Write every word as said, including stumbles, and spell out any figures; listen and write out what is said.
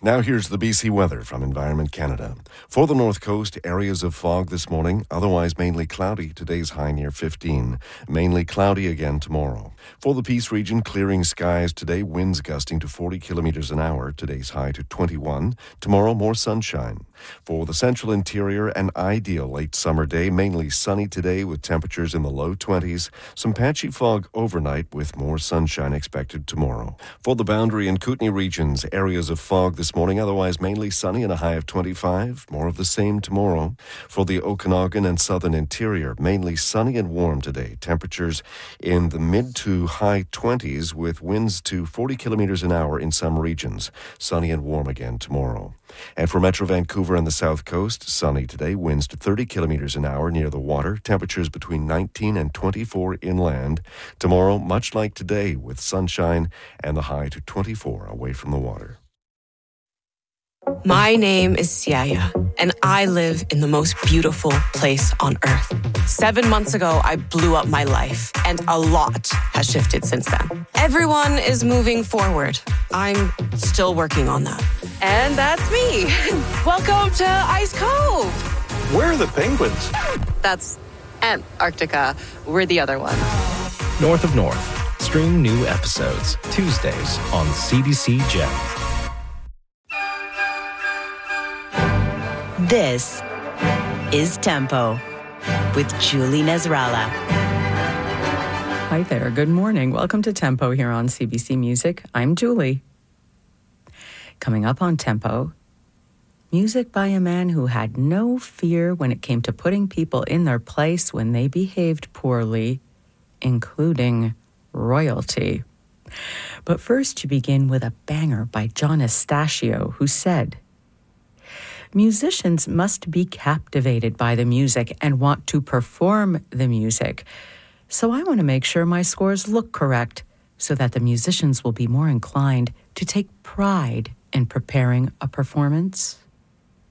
Now here's the B C weather from Environment Canada. For the North Coast, areas of fog this morning, otherwise mainly cloudy. Today's high near fifteen. Mainly cloudy again tomorrow. For the Peace region, clearing skies today, winds gusting to forty kilometers an hour. Today's high to twenty-one. Tomorrow, more sunshine. For the central interior, an ideal late summer day, mainly sunny today with temperatures in the low twenties. Some patchy fog overnight with more sunshine expected tomorrow. For the Boundary and Kootenay regions, areas of fog this morning, otherwise mainly sunny and a high of twenty-five. More of the same tomorrow. For the Okanagan and southern interior, mainly sunny and warm today. Temperatures in the mid to high twenties with winds to forty kilometers an hour in some regions. Sunny and warm again tomorrow. And for Metro Vancouver and the South Coast, sunny today, winds to thirty kilometers an hour near the water, temperatures between nineteen and twenty-four inland. Tomorrow, much like today, with sunshine and the high to twenty-four away from the water. My name is Siaya, and I live in the most beautiful place on earth. Seven months ago, I blew up my life, and a lot has shifted since then. Everyone is moving forward. I'm still working on that. And that's me. Welcome to Ice Cove. Where are the penguins? That's Antarctica. We're the other one. North of North. Stream new episodes Tuesdays on C B C Gem. This is Tempo with Julie Nasrallah. Hi there. Good morning. Welcome to Tempo here on C B C Music. I'm Julie. Coming up on Tempo, music by a man who had no fear when it came to putting people in their place when they behaved poorly, including royalty. But first, you begin with a banger by John Estacio, who said, "Musicians must be captivated by the music and want to perform the music. So I want to make sure my scores look correct so that the musicians will be more inclined to take pride in preparing a performance."